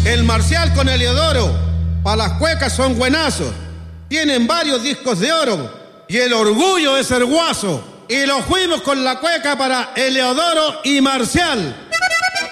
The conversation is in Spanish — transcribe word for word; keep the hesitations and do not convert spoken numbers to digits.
El Marcial con Eliodoro, para las cuecas son buenazos. Tienen varios discos de oro y el orgullo de ser guaso. Y lo fuimos con la cueca para Eliodoro y Marcial.